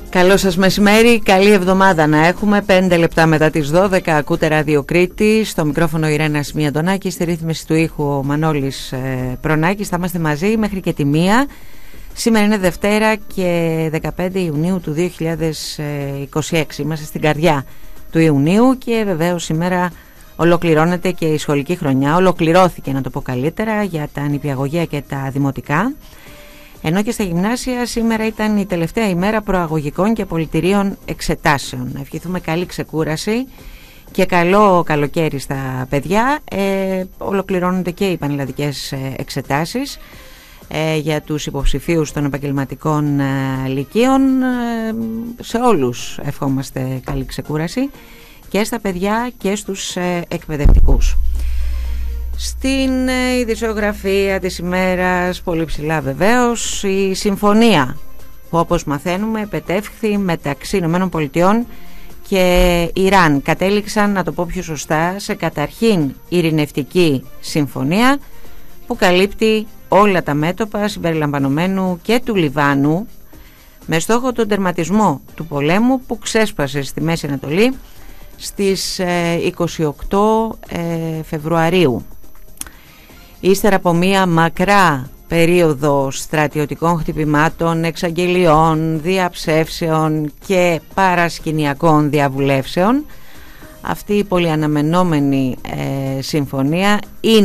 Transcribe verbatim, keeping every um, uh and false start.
Καλό σας μεσημέρι, καλή εβδομάδα να έχουμε. Πέντε λεπτά μετά τις δώδεκα ακούτε Ράδιο Κρήτη. Στο μικρόφωνο η Ρένα Σμιαντονάκη, στη ρύθμιση του ήχου ο Μανώλης ε, Προνάκης. Θα είμαστε μαζί μέχρι και τη μία. Σήμερα είναι Δευτέρα και δεκαπέντε Ιουνίου του δύο χιλιάδες είκοσι έξι. Είμαστε στην καρδιά του Ιουνίου και βεβαίως σήμερα ολοκληρώνεται και η σχολική χρονιά. Ολοκληρώθηκε, να το πω καλύτερα, για τα νηπιαγωγεία και τα δημοτικά. Ενώ και στα γυμνάσια σήμερα ήταν η τελευταία ημέρα προαγωγικών και απολυτηρίων εξετάσεων. Να ευχηθούμε καλή ξεκούραση και καλό καλοκαίρι στα παιδιά. Ε, ολοκληρώνονται και οι πανελλαδικές εξετάσεις ε, για τους υποψηφίους των επαγγελματικών ε, λυκείων. Ε, σε όλους ευχόμαστε καλή ξεκούραση, και στα παιδιά και στους ε, εκπαιδευτικούς. Στην ειδησιογραφία της ημέρας, πολύ ψηλά βεβαίως, η συμφωνία που, όπως μαθαίνουμε, επετεύχθη μεταξύ ΗΠΑ και Ιράν. Κατέληξαν, να το πω πιο σωστά, σε καταρχήν ειρηνευτική συμφωνία που καλύπτει όλα τα μέτωπα συμπεριλαμβανομένου και του Λιβάνου, με στόχο τον τερματισμό του πολέμου που ξέσπασε στη Μέση Ανατολή στις είκοσι οκτώ Φεβρουαρίου. Ύστερα από μία μακρά περίοδο στρατιωτικών χτυπημάτων, εξαγγελιών, διαψεύσεων και παρασκηνιακών διαβουλεύσεων, αυτή η πολυαναμενόμενη ε, συμφωνία είναι